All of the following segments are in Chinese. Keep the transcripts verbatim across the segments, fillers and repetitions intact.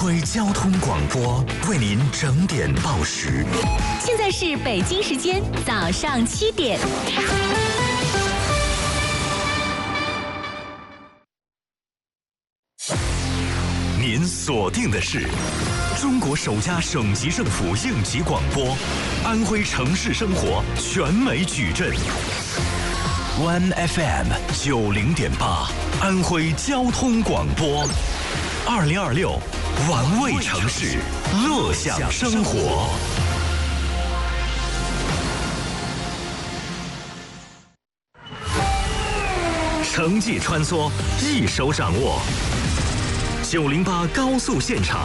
徽交通广播为您整点报时。 现在是北京时间早上七点。 您锁定的是中国首家省级政府应急广播，安徽城市生活全美矩阵。One F M 九零点八，安徽交通广播，二零二六，玩味城市，乐享生活。城际穿梭，一手掌握。九零八高速现场。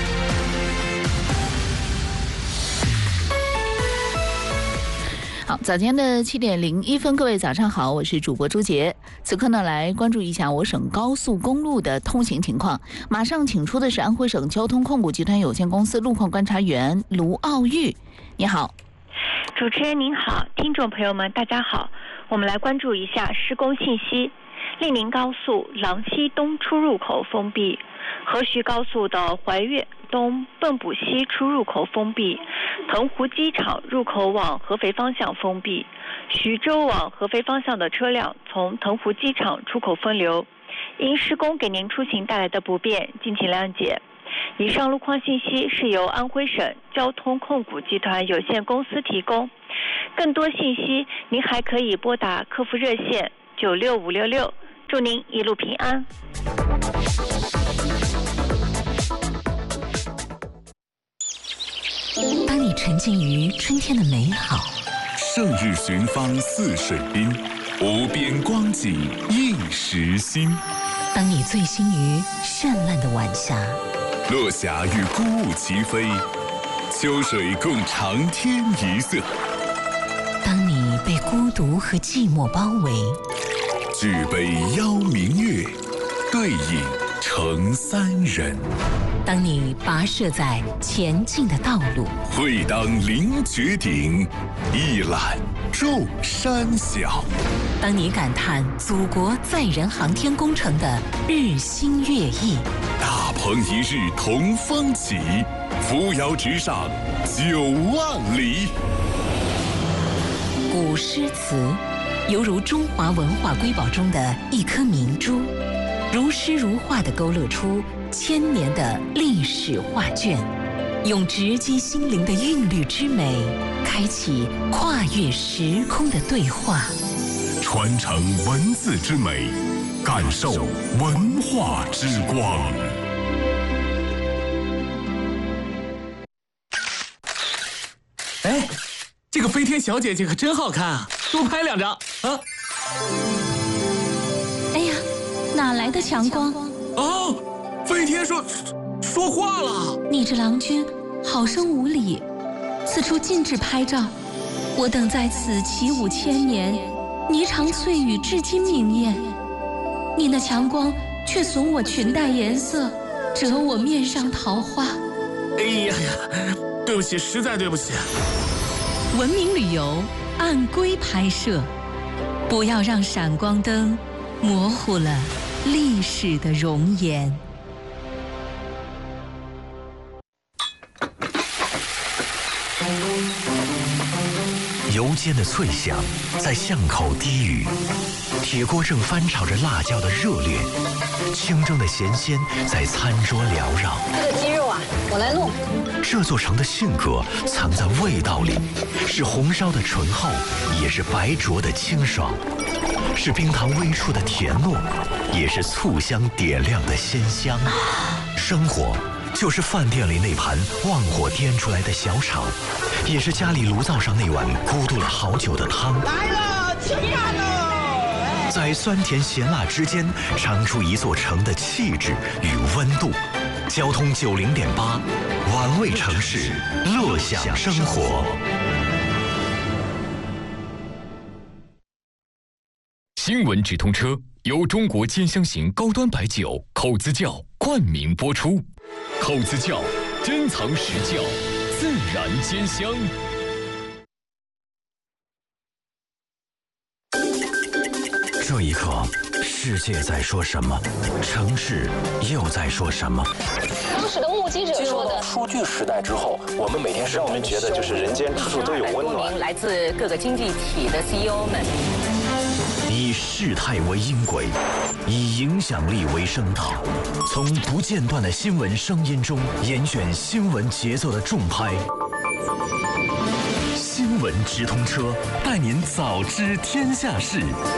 好，早间的七点零一分，各位早上好，我是主播朱杰。此刻呢，来关注一下我省高速公路的通行情况。马上请出的是安徽省交通控股集团有限公司路况观察员卢奥玉，你好。 主持人您好，听众朋友们大家好，我们来关注一下施工信息。令宁高速郎西东出入口封闭，河徐高速的怀岳东蚌埠西出入口封闭，腾湖机场入口往合肥方向封闭，徐州往合肥方向的车辆从腾湖机场出口分流，因施工给您出行带来的不便，敬请谅解。以上路况信息是由安徽省交通控股集团有限公司提供，更多信息您还可以拨打客服热线九六五六六，祝您一路平安。 当你沉浸于春天的美好， 胜日寻芳泗水滨，无边光景映时新。 当你醉心于绚烂的晚霞， 落霞与孤鹜齐飞，秋水共长天一色。 当你被孤独和寂寞包围， 举杯邀明月，对影成三人。 当你跋涉在前进的道路， 会当凌绝顶，一览众山小。 当你感叹祖国载人航天工程的日新月异， 大鹏一日同风起，扶摇直上九万里。 古诗词犹如中华文化瑰宝中的一颗明珠，如诗如画地勾勒出千年的历史画卷，用直击心灵的韵律之美，开启跨越时空的对话， 传承文字之美，感受文化之光。 哎，这个飞天小姐姐可真好看啊！多拍两张啊！ 哎呀，哪来的强光？ 哦，飞天说说话了。 你这郎君好生无礼，此处禁止拍照。我等在此起舞千年，霓裳翠羽至今明艳。你那强光却损我裙带颜色，折我面上桃花。 哎呀呀，对不起，实在对不起。 文明旅游按规拍摄，不要让闪光灯模糊了历史的容颜。 油煎的脆响在巷口低语，铁锅正翻炒着辣椒的热烈，清蒸的咸鲜在餐桌缭绕。 这个鸡肉啊，我来弄。 这座城的性格藏在味道里，是红烧的醇厚，也是白灼的清爽，是冰糖微触的甜糯，也是醋香点亮的鲜香。生活就是饭店里那盘旺火颠出来的小炒，也是家里炉灶上那碗咕嘟了好久的汤。 来了，吃饭喽！ 在酸甜咸辣之间，尝出一座城的气质与温度。交通九零点八，玩味城市，乐享生活。 新闻直通车由中国尖香型高端白酒口子窖冠名播出。口子窖，珍藏实窖，自然兼香。 这一刻，世界在说什么？城市又在说什么？ 当时的目击者说的。 数据时代之后，我们每天让我们觉得就是人间处处都有温暖。 来自各个经济体的 C E O 们， 以事态为音轨，以影响力为声讨，从不间断的新闻声音中严选新闻节奏的重拍。新闻直通车，带您早知天下事。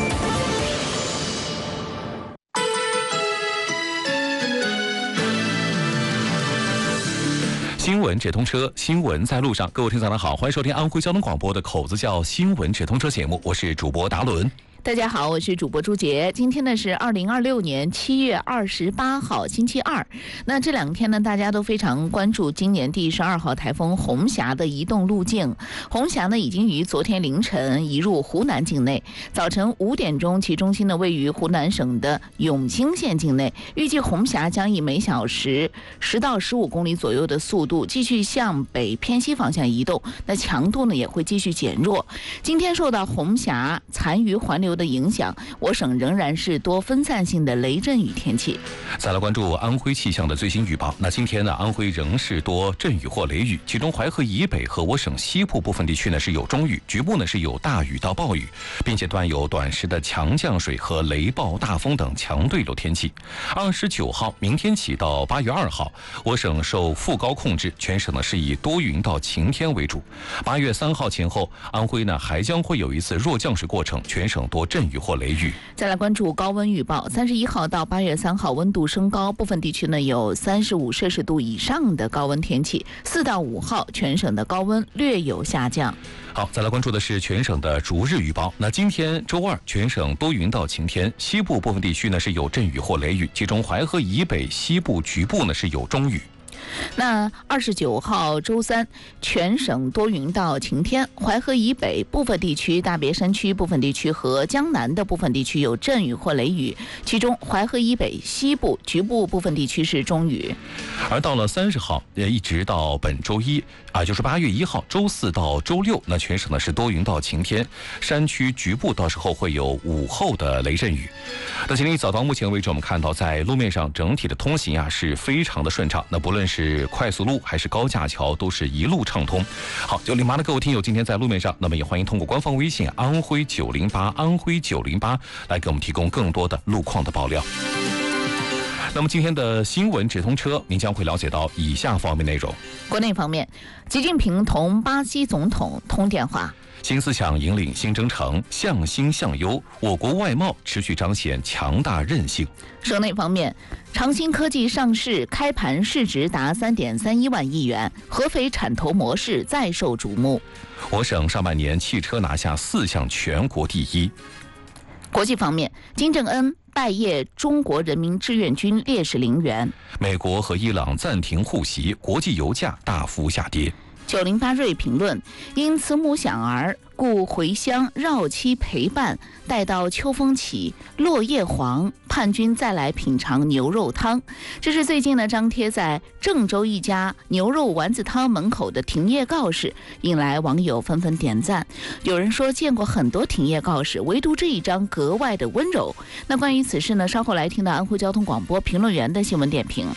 新闻直通车，新闻在路上。各位听众早上好，欢迎收听安徽交通广播的口子叫新闻直通车节目，我是主播达伦。 大家好，我是主播朱杰。今天呢是二零二六年七月二十八号，星期二。那这两天呢，大家都非常关注今年第十二号台风红霞的移动路径。红霞呢已经于昨天凌晨移入湖南境内，早晨五点钟，其中心呢位于湖南省的永兴县境内。预计红霞将以每小时十到十五公里左右的速度继续向北偏西方向移动，那强度呢也会继续减弱。今天受到红霞残余环流的影响，我省仍然是多分散性的雷阵雨天气。 再来关注安徽气象的最新预报。那今天呢，安徽仍是多阵雨或雷雨，其中淮河以北和我省西部部分地区呢是有中雨，局部呢是有大雨到暴雨，并且段有短时的强降水和雷暴、大风等强对流天气。二十九号，明天起到八月二号，我省受副高控制，全省呢是以多云到晴天为主。八月三号前后，安徽呢还将会有一次弱降水过程，全省多阵雨或雷雨。 再来关注高温预报，三十一号到八月三号温度升高，部分地区呢有三十五摄氏度以上的高温天气。四到五号全省的高温略有下降。 好，再来关注的是全省的逐日预报。那今天周二，全省多云到晴天，西部部分地区呢是有阵雨或雷雨，其中淮河以北、西部局部呢是有中雨。 那二十九号周三，全省多云到晴天，淮河以北部分地区、大别山区部分地区和江南的部分地区有阵雨或雷雨，其中淮河以北、西部局部部分地区是中雨。 而到了三十号，呃，一直到本周一啊，就是八月一号，周四到周六，那全省呢是多云到晴天，山区局部到时候会有午后的雷阵雨。那今天一早到目前为止，我们看到在路面上整体的通行啊是非常的顺畅，那不论是是快速路还是高架桥，都是一路畅通。好，九零八的各位听友，今天在路面上，那么也欢迎通过官方微信安徽九零八安徽九零八来给我们提供更多的路况的爆料。那么今天的新闻直通车，您将会了解到以下方面内容。 国内方面，习近平同巴西总统通电话。 新思想引领新征程，向新向优，我国外贸持续彰显强大韧性。 省内方面，长兴科技上市，开盘市值达三点三一万亿元，合肥产投模式再受瞩目。 我省上半年汽车拿下四项全国第一。 国际方面，金正恩拜谒中国人民志愿军烈士陵园。 美国和伊朗暂停互袭，国际油价大幅下跌。 九零八瑞评论：因慈母享儿，故回乡绕妻陪伴，待到秋风起，落叶黄，叛军再来品尝牛肉汤。这是最近呢张贴在郑州一家牛肉丸子汤门口的停业告示，引来网友纷纷点赞。有人说见过很多停业告示，唯独这一张格外的温柔。那关于此事呢，稍后来听到安徽交通广播评论员的新闻点评。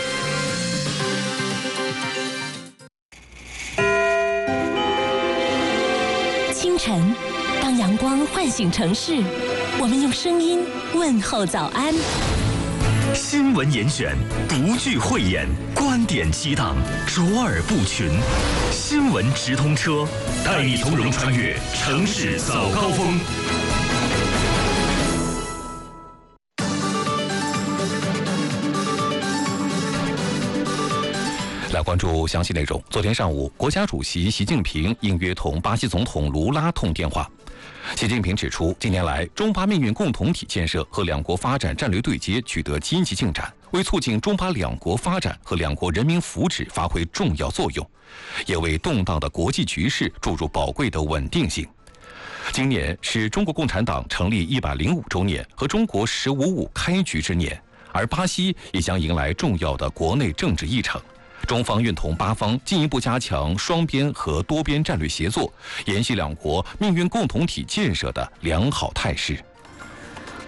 清晨，当阳光唤醒城市，我们用声音问候早安。 新闻严选，不惧讳言，观点激荡，卓尔不群。新闻直通车，带你从容穿越城市早高峰。 来关注详细内容。昨天上午，国家主席习近平应约同巴西总统卢拉通电话。习近平指出，近年来中巴命运共同体建设和两国发展战略对接取得积极进展，为促进中巴两国发展和两国人民福祉发挥重要作用，也为动荡的国际局势注入宝贵的稳定性。今年是中国共产党成立一百零五周年和中国“十五五”开局之年，而巴西也将迎来重要的国内政治议程。中方愿同巴方进一步加强双边和多边战略协作，延续两国命运共同体建设的良好态势。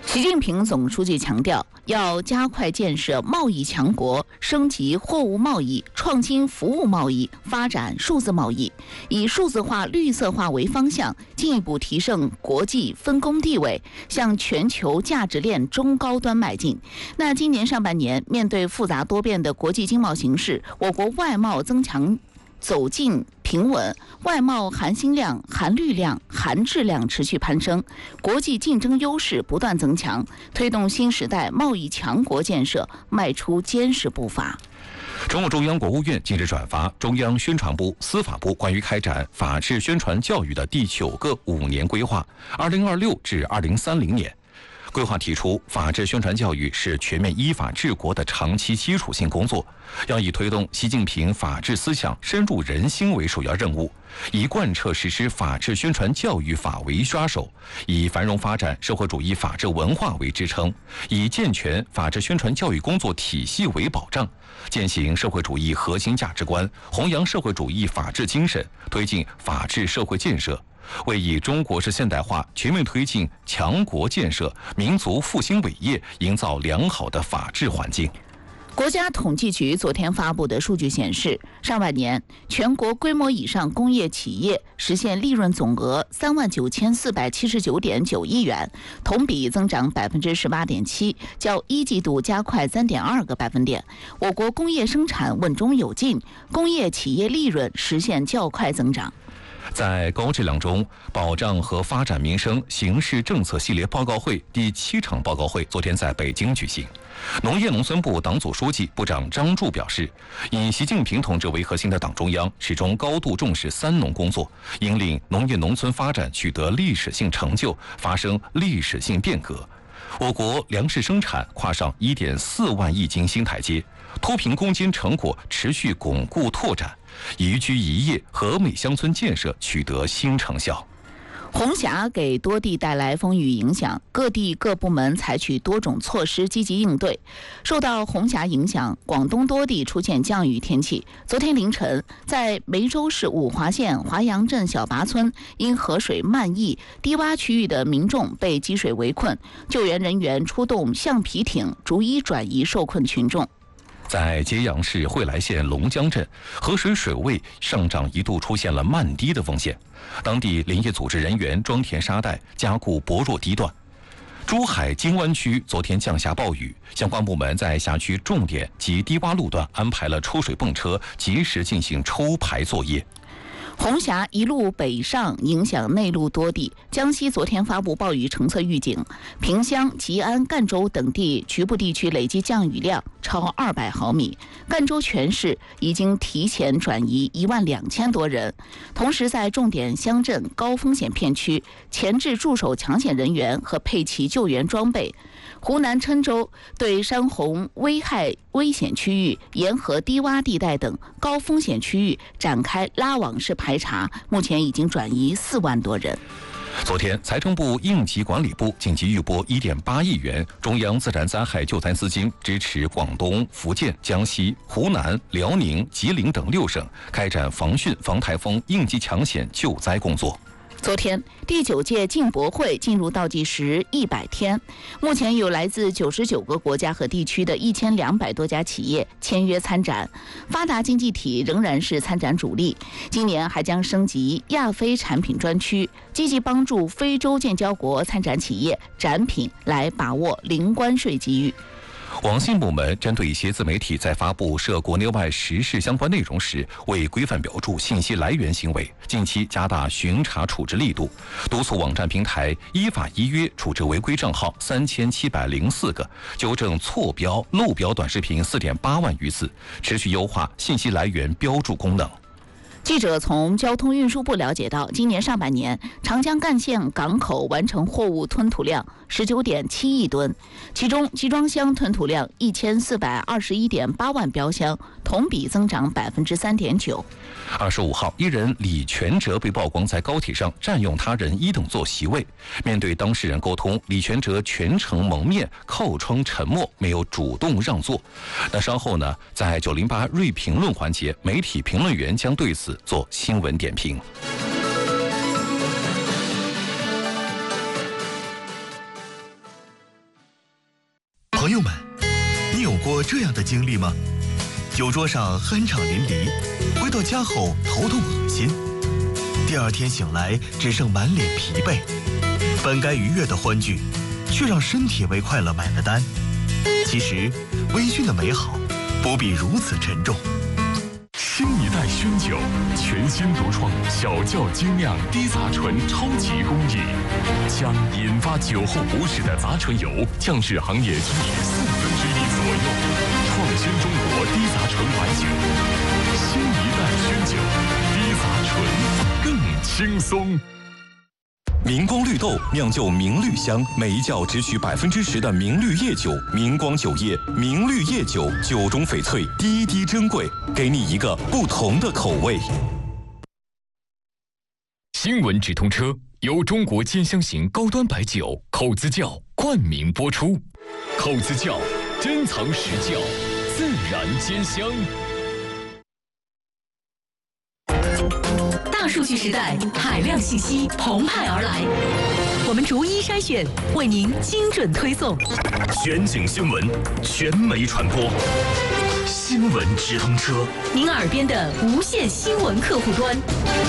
习近平总书记强调，要加快建设贸易强国，升级货物贸易、创新服务贸易，发展数字贸易，以数字化、绿色化为方向，进一步提升国际分工地位，向全球价值链中高端迈进。那今年上半年，面对复杂多变的国际经贸形势，我国外贸增强走进平稳，外贸含金量、含绿量、含质量持续攀升，国际竞争优势不断增强，推动新时代贸易强国建设迈出坚实步伐。 中共中央国务院近日转发中央宣传部、司法部关于开展法治宣传教育的第九个五年规划（二零二六至二零三零年）。规划提出，法治宣传教育是全面依法治国的长期基础性工作，要以推动习近平法治思想深入人心为首要任务，以贯彻实施法治宣传教育法为抓手，以繁荣发展社会主义法治文化为支撑，以健全法治宣传教育工作体系为保障，践行社会主义核心价值观，弘扬社会主义法治精神，推进法治社会建设，为以中国式现代化全面推进强国建设、民族复兴伟业营造良好的法治环境。 国家统计局昨天发布的数据显示，上半年全国规模以上工业企业实现利润总额三万九千四百七十九点九亿元，同比增长百分之十八点七，较一季度加快三点二个百分点。我国工业生产稳中有进，工业企业利润实现较快增长。 在高质量中保障和发展民生形势政策系列报告会第七场报告会昨天在北京举行。农业农村部党组书记、部长张柱表示，以习近平同志为核心的党中央始终高度重视三农工作，引领农业农村发展取得历史性成就，发生历史性变革。我国粮食生产跨上 一点四万亿斤新台阶，脱贫攻坚成果持续巩固拓展，宜居宜业和美乡村建设取得新成效。 红霞给多地带来风雨影响，各地各部门采取多种措施积极应对。受到红霞影响，广东多地出现降雨天气。昨天凌晨，在梅州市五华县华阳镇小拔村，因河水漫溢，低洼区域的民众被积水围困，救援人员出动橡皮艇，逐一转移受困群众。 在揭阳市惠来县龙江镇，河水水位上涨一度出现了漫堤的风险，当地林业组织人员装填沙袋，加固薄弱堤段。珠海金湾区昨天降下暴雨，相关部门在辖区重点及低洼路段安排了抽水泵车，及时进行抽排作业。 红霞一路北上，影响内陆多地。江西昨天发布暴雨橙色预警，萍乡、吉安、赣州等地局部地区累计降雨量超二百毫米。赣州全市已经提前转移一万两千多人，同时在重点乡镇、高风险片区前置驻守抢险人员和配齐救援装备。湖南郴州对山洪危害危险区域、沿河低洼地带等高风险区域展开拉网式排查，目前已经转移四万多人。 昨天，财政部应急管理部紧急预拨 一点八亿元中央自然灾害救灾资金，支持广东、福建、江西、湖南、辽宁、吉林等六省开展防汛、防台风应急抢险救灾工作。 昨天，第九届进博会进入倒计时一百天，目前有来自九十九个国家和地区的一千两百多家企业签约参展，发达经济体仍然是参展主力。今年还将升级亚非产品专区，积极帮助非洲建交国参展企业展品来把握零关税机遇。 网信部门针对一些自媒体在发布涉国内外时事相关内容时未规范标注信息来源行为，近期加大巡查处置力度，督促网站平台依法依约处置违规账号三千七百零四个，纠正错标、漏标短视频四点八万余次，持续优化信息来源标注功能。 记者从交通运输部了解到，今年上半年长江干线港口完成货物吞吐量十九点七亿吨，其中集装箱吞吐量一千四百二十一点八万标箱，同比增长百分之三点九。 二十五号，一人李全哲被曝光在高铁上占用他人一等座席位。面对当事人沟通，李全哲全程蒙面、靠窗沉默，没有主动让座。那稍后呢，在九零八锐评论环节，媒体评论员将对此做新闻点评。 过这样的经历吗？酒桌上酣畅淋漓，回到家后头痛恶心，第二天醒来只剩满脸疲惫，本该愉悦的欢聚，却让身体为快乐买了单。其实，微醺的美好不必如此沉重。 新一代熏酒，全新独创小窖精酿低杂醇超级工艺，将引发酒后不适的杂醇油降至行业均值四分之一左右，创新中国低杂醇白酒。新一代熏酒，低杂醇更轻松。 明光绿豆酿就明绿香，每一窖只取百分之十的明绿叶酒。明光酒业明绿叶酒，酒中翡翠，滴滴珍贵，给你一个不同的口味。 新闻直通车由中国兼香型高端白酒口子窖冠名播出，口子窖珍藏实窖，自然兼香。 大数据时代，海量信息澎湃而来，我们逐一筛选，为您精准推送。 全景新闻，全媒传播，新闻直通车， 您耳边的无线新闻客户端。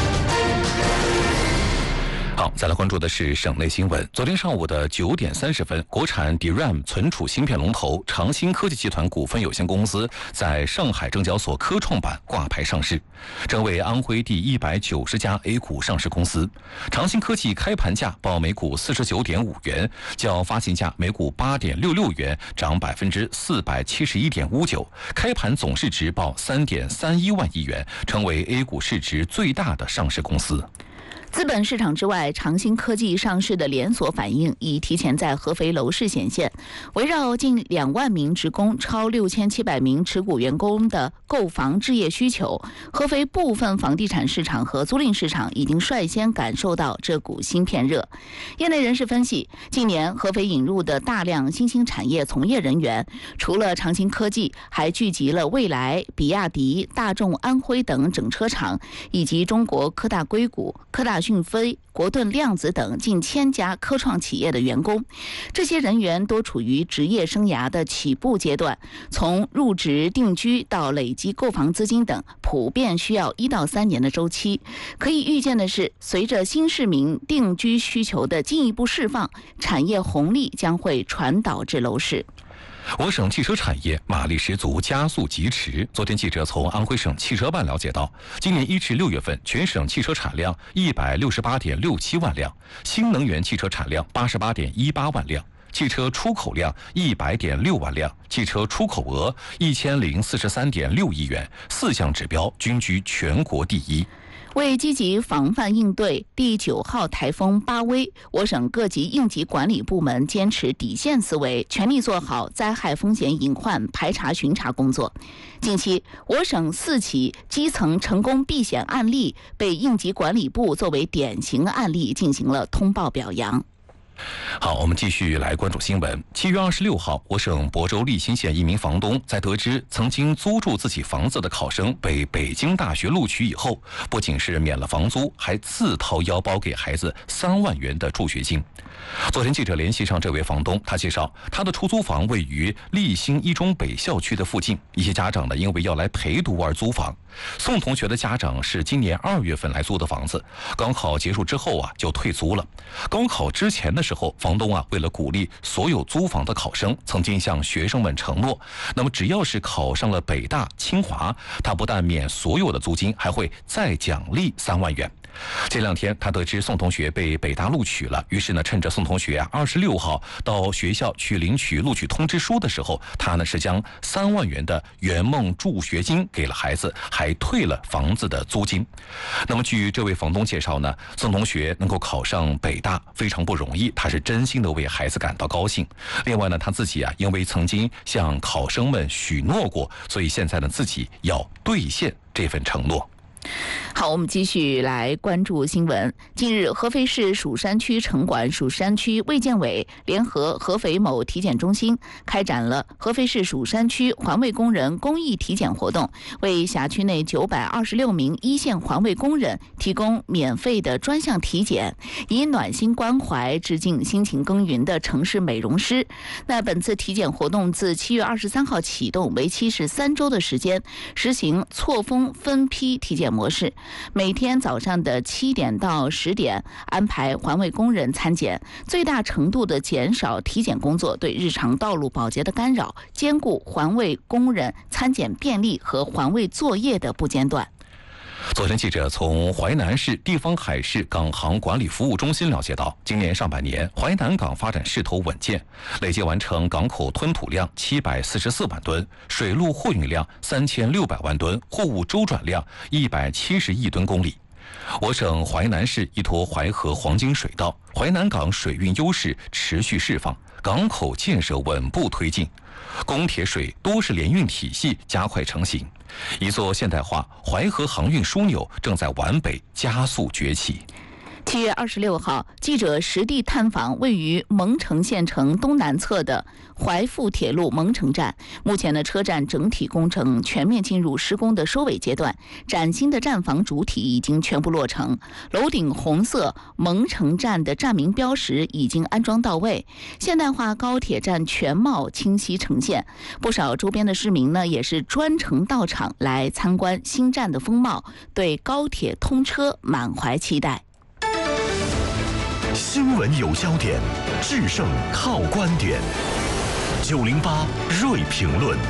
好，再来关注的是省内新闻。昨天上午的九点三十分，国产 D RAM 存储芯片龙头长兴科技集团股份有限公司在上海证交所科创板挂牌上市，成为安徽第一百九十家 A 股上市公司。长兴科技开盘价报每股四十九点五元，较发行价每股八点六六元涨百分之四百七十一点五九，开盘总市值报三点三一万亿元，成为 A 股市值最大的上市公司。 资本市场之外，长兴科技上市的连锁反应已提前在合肥楼市显现。围绕近两万名职工、超六千七百名持股员工的购房置业需求，合肥部分房地产市场和租赁市场已经率先感受到这股芯片热。业内人士分析，近年合肥引入的大量新兴产业从业人员，除了长兴科技，还聚集了蔚来、比亚迪、大众安徽等整车厂，以及中国科大硅谷、科大讯飞、国盾量子等近千家科创企业的员工。这些人员多处于职业生涯的起步阶段，从入职定居到累积购房资金等，普遍需要一到三年的周期。可以预见的是，随着新市民定居需求的进一步释放，产业红利将会传导至楼市。 我省汽车产业马力十足，加速疾驰。昨天记者从安徽省汽车办了解到，今年一至六月份，全省汽车产量一百六十八点六七万辆，新能源汽车产量八十八点一八万辆，汽车出口量一百点六万辆，汽车出口额一千零四十三点六亿元，四项指标均居全国第一。 为积极防范应对第九号台风巴威，我省各级应急管理部门坚持底线思维，全力做好灾害风险隐患排查巡查工作。近期，我省四起基层成功避险案例被应急管理部作为典型案例进行了通报表扬。 好，我们继续来关注新闻。七月二十六号，我省亳州利辛县一名房东在得知曾经租住自己房子的考生被北京大学录取以后，不仅是免了房租，还自掏腰包给孩子三万元的助学金。昨天记者联系上这位房东，他介绍他的出租房位于利辛一中北校区的附近，一些家长呢因为要来陪读而租房。宋同学的家长是今年二月份来租的房子，高考结束之后啊就退租了。高考之前的时候，房东啊为了鼓励所有租房的考生，曾经向学生们承诺，那么只要是考上了北大、清华，他不但免所有的租金，还会再奖励三万元。这两天他得知宋同学被北大录取了，于是呢趁着宋同学啊二十六号到学校去领取录取通知书的时候，他呢是将三万元的圆梦助学金给了孩子，还退了房子的租金。那么据这位房东介绍呢，宋同学能够考上北大非常不容易，他是真心的为孩子感到高兴。另外呢，他自己啊因为曾经向考生们许诺过，所以现在呢自己要兑现这份承诺。 好，我们继续来关注新闻。近日，合肥市蜀山区城管蜀山区卫健委联合合肥某体检中心开展了合肥市蜀山区环卫工人公益体检活动，为辖区内九百二十六名一线环卫工人提供免费的专项体检，以暖心关怀致敬辛勤耕耘的城市美容师。那本次体检活动自七月二十三号启动，为期是三周的时间，实行错峰分批体检模式。每天早上的七点到十点安排环卫工人参检，最大程度的减少体检工作对日常道路保洁的干扰，兼顾环卫工人参检便利和环卫作业的不间断。 昨天，记者从淮南市地方海事港航管理服务中心了解到，今年上半年淮南港发展势头稳健，累计完成港口吞吐量七百四十四万吨，水路货运量三千六百万吨，货物周转量一百七十亿吨公里。我省淮南市依托淮河黄金水道，淮南港水运优势持续释放，港口建设稳步推进，公铁水多式联运体系加快成型，一座现代化淮河航运枢纽正在皖北加速崛起。 七月二十六号，记者实地探访位于蒙城县城东南侧的淮阜铁路蒙城站。目前的车站整体工程全面进入施工的收尾阶段，崭新的站房主体已经全部落成，楼顶红色蒙城站的站名标识已经安装到位，现代化高铁站全貌清晰呈现。不少周边的市民呢，也是专程到场来参观新站的风貌，对高铁通车满怀期待。 新闻有焦点，制胜靠观点。九零八锐评论，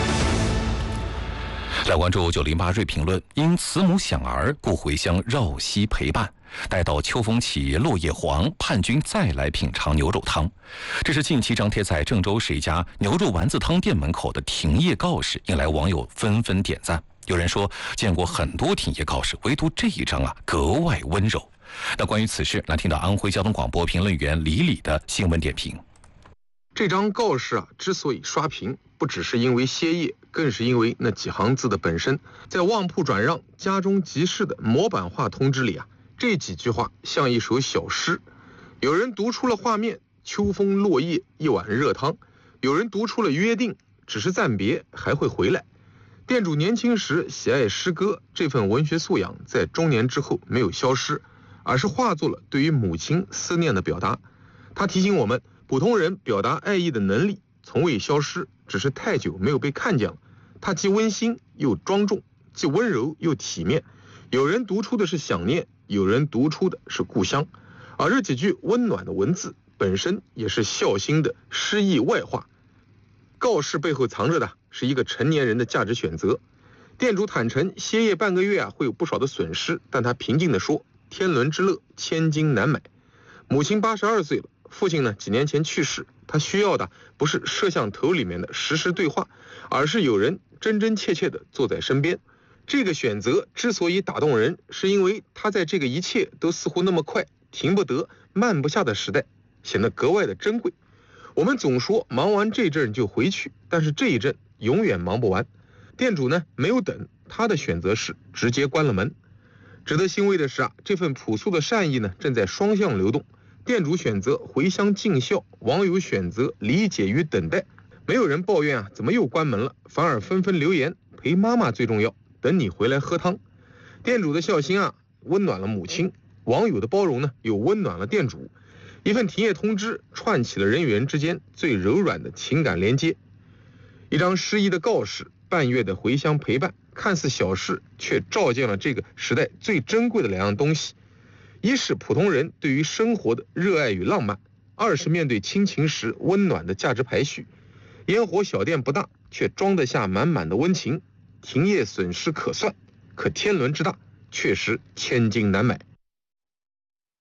来关注九零八锐评论。因慈母想儿，故回乡绕膝陪伴。待到秋风起，落叶黄，盼君再来品尝牛肉汤。这是近期张贴在郑州市一家牛肉丸子汤店门口的停业告示，引来网友纷纷点赞。有人说见过很多停业告示，唯独这一张啊格外温柔。那关于此事，来听到安徽交通广播评论员李李的新闻点评。 这张告示啊，之所以刷屏，不只是因为歇业，更是因为那几行字的本身。在旺铺转让、家中集市的模板化通知里啊，这几句话像一首小诗。有人读出了画面，秋风落叶，一碗热汤；有人读出了约定，只是暂别，还会回来。店主年轻时喜爱诗歌，这份文学素养在中年之后没有消失，而是化作了对于母亲思念的表达。他提醒我们，普通人表达爱意的能力从未消失，只是太久没有被看见了。它既温馨又庄重，既温柔又体面。有人读出的是想念，有人读出的是故乡。而这几句温暖的文字本身也是孝心的诗意外化。告示背后藏着的是一个成年人的价值选择。店主坦诚歇业半个月啊会有不少的损失，但他平静地说，天伦之乐千金难买。母亲八十二岁了，父亲呢几年前去世，他需要的不是摄像头里面的实时对话，而是有人真真切切地坐在身边。这个选择之所以打动人，是因为他在这个一切都似乎那么快，停不得慢不下的时代显得格外的珍贵。我们总说忙完这阵就回去，但是这一阵永远忙不完。店主呢没有等，他的选择是直接关了门。值得欣慰的是啊，这份朴素的善意呢正在双向流动。店主选择回乡尽孝，网友选择理解与等待。没有人抱怨啊怎么又关门了，反而纷纷留言，陪妈妈最重要，等你回来喝汤。店主的孝心啊温暖了母亲，网友的包容呢又温暖了店主。一份停业通知串起了人与人之间最柔软的情感连接。一张诗意的告示，半月的回乡陪伴，看似小事，却照见了这个时代最珍贵的两样东西。一是普通人对于生活的热爱与浪漫，二是面对亲情时温暖的价值排序。烟火小店不大，却装得下满满的温情。停业损失可算，可天伦之大确实千金难买。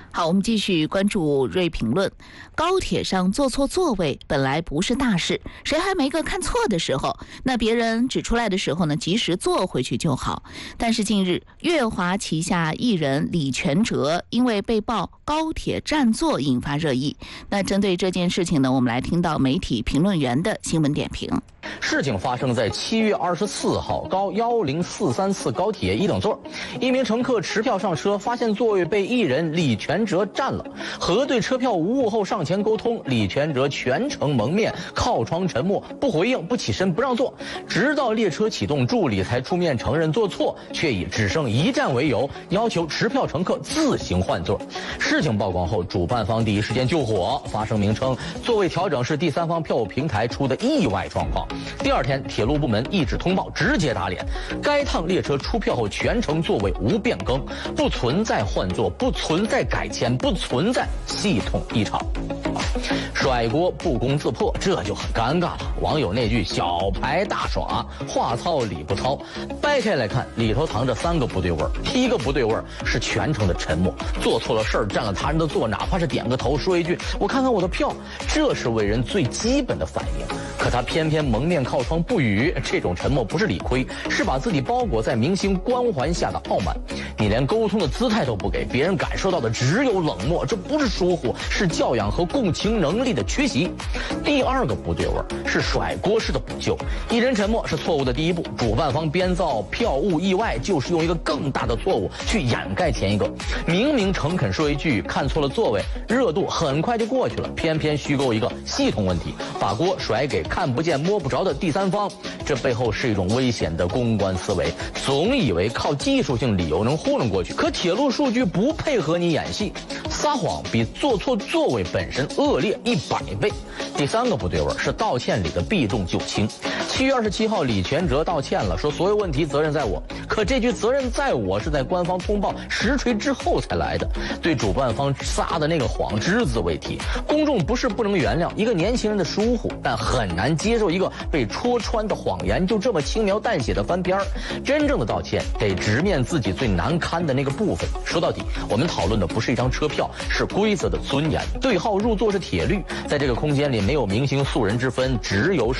好，我们继续关注瑞评论。高铁上坐错座位本来不是大事，谁还没个看错的时候？那别人指出来的时候呢，及时坐回去就好。但是近日，乐华旗下艺人李全哲因为被曝高铁占座引发热议。那针对这件事情呢，我们来听到媒体评论员的新闻点评。 事情发生在七月二十四号高幺零四三次高铁一等座，一名乘客持票上车，发现座位被艺人李全哲占了。核对车票无误后上前沟通，李全哲全程蒙面，靠窗沉默，不回应，不起身，不让座。直到列车启动，助理才出面承认做错，却以只剩一站为由，要求持票乘客自行换座。事情曝光后，主办方第一时间救火，发声明称座位调整是第三方票务平台出的意外状况。第二天，铁路部门一纸通报，直接打脸。该趟列车出票后全程座位无变更，不存在换座，不存在改签，不存在系统异常。甩锅不攻自破，这就很尴尬了。网友那句小牌大耍，话糙理不糙，掰开来看，里头藏着三个不对味儿。第一个不对味儿是全程的沉默，做错了事儿占了他人的座，哪怕是点个头说一句我看看我的票，这是为人最基本的反应。可他偏偏蒙面靠窗不语，这种沉默不是理亏，是把自己包裹在明星光环下的傲慢。你连沟通的姿态都不给，别人感受到的只有冷漠，这不是疏忽，是教养和共情能力的缺席。第二个不对味儿是甩锅式的补救，艺人沉默是错误的第一步，主办方编造票务意外，就是用一个更大的错误去掩盖前一个。明明诚恳说一句看错了座位，热度很快就过去了，偏偏虚构一个系统问题，把锅甩给看不见摸不着的第三方，这背后是一种危险的公关思维，总以为靠技术性理由能糊弄过去，可铁路数据不配合你演戏，撒谎比做错座位本身恶劣一百倍。第三个不对味是道歉里的避重就轻。七月二十七号，李全哲道歉了，说所有问题责任在我。可这句责任在我是在官方通报实锤之后才来的，对主办方撒的那个谎只字未提。公众不是不能原谅一个年轻人的疏忽，但很难接受一个被戳穿的谎言就这么轻描淡写的翻篇儿。真正的道歉得直面自己最难堪的那个部分。说到底，我们讨论的不是一张车票，是规则的尊严。对号入座是铁律，在这个空间里没有明星素人之分，只有